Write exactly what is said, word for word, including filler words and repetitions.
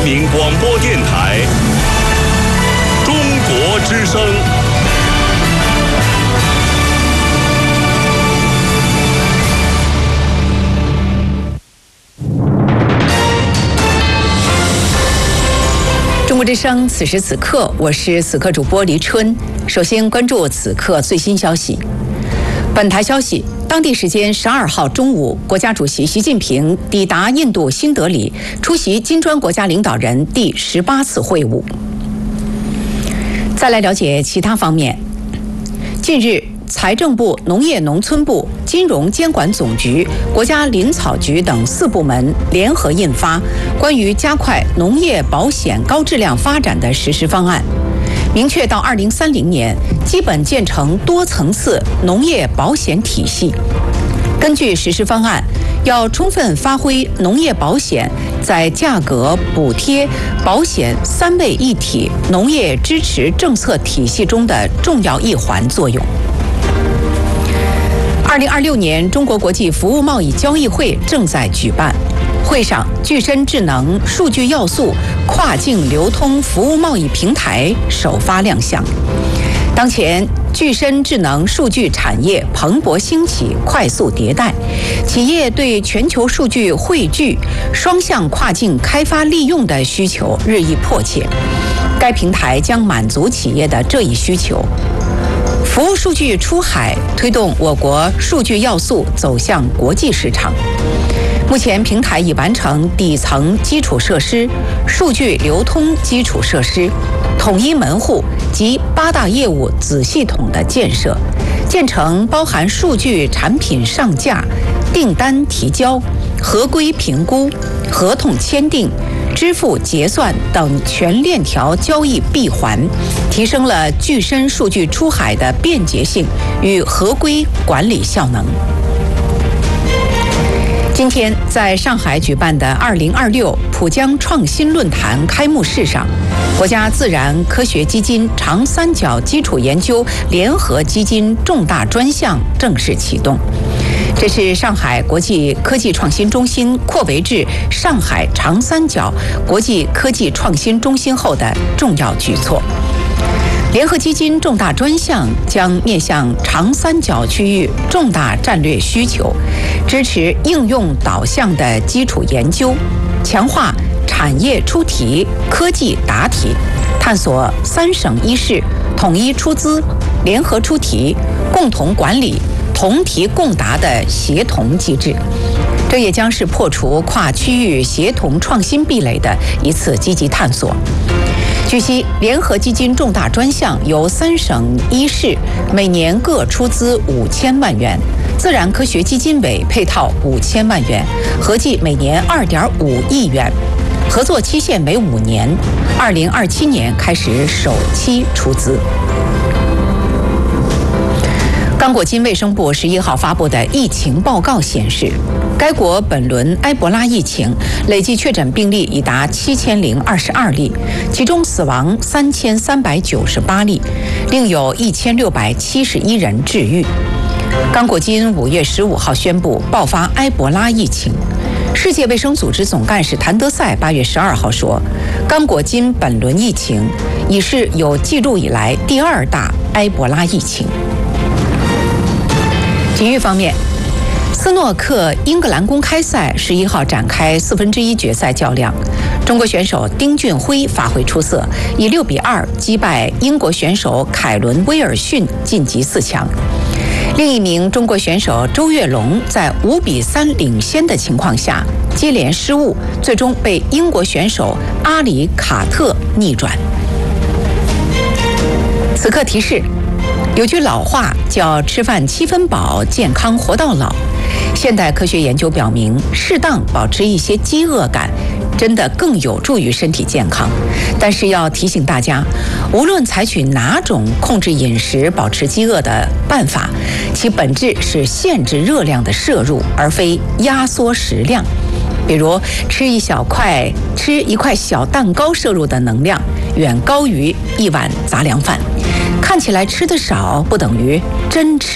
民广播电台中国之声。 中国之声，此时此刻，我是此刻主播黎春。首先关注此刻最新消息。本台消息，当地时间十二号中午，国家主席习近平抵达印度新德里，出席金砖国家领导人第十八次会晤。再来了解其他方面。近日，财政部、农业农村部、金融监管总局、国家林草局等四部门联合印发关于加快农业保险高质量发展的实施方案，明确到二零三零年基本建成多层次农业保险体系。根据实施方案，要充分发挥农业保险在价格、补贴、保险三位一体农业支持政策体系中的重要一环作用。二零二六年中国国际服务贸易交易会正在举办，会上具身智能数据要素跨境流通服务贸易平台首发亮相。当前具身智能数据产业蓬勃兴起，快速迭代，企业对全球数据汇聚、双向跨境开发利用的需求日益迫切。该平台将满足企业的这一需求。服务数据出海，推动我国数据要素走向国际市场。目前，平台已完成底层基础设施、数据流通基础设施、统一门户及八大业务子系统的建设，建成包含数据产品上架、订单提交、合规评估、合同签订、支付结算等全链条交易闭环，提升了具身数据出海的便捷性与合规管理效能。今天在上海举办的二零二六浦江创新论坛开幕式上，国家自然科学基金长三角基础研究联合基金重大专项正式启动。这是上海国际科技创新中心扩围至上海长三角国际科技创新中心后的重要举措。联合基金重大专项将面向长三角区域重大战略需求，支持应用导向的基础研究，强化产业出题、科技答题，探索三省一市统一出资、联合出题、共同管理、同题共答的协同机制。这也将是破除跨区域协同创新壁垒的一次积极探索。据悉，联合基金重大专项由三省一市每年各出资五千万元，自然科学基金委配套五千万元，合计每年二点五亿元，合作期限为五年，二零二七年开始首期出资。刚果金卫生部十一号发布的疫情报告显示，该国本轮埃博拉疫情累计确诊病例已达七千零二十二例，其中死亡三千三百九十八例，另有一千六百七十一人治愈。刚果金五月十五号宣布爆发埃博拉疫情。世界卫生组织总干事谭德赛八月十二号说，刚果金本轮疫情已是有记录以来第二大埃博拉疫情。体育方面，斯诺克英格兰公开赛十一号展开四分之一决赛较量，中国选手丁俊晖发挥出色，以六比二击败英国选手凯伦威尔逊晋级四强。另一名中国选手周跃龙在五比三领先的情况下接连失误，最终被英国选手阿里卡特逆转。此刻提示，有句老话叫吃饭七分饱，健康活到老。现代科学研究表明，适当保持一些饥饿感真的更有助于身体健康。但是要提醒大家，无论采取哪种控制饮食、保持饥饿的办法，其本质是限制热量的摄入，而非压缩食量。比如吃一小块吃一块小蛋糕摄入的能量远高于一碗杂粮饭。看起来吃得少，不等于真吃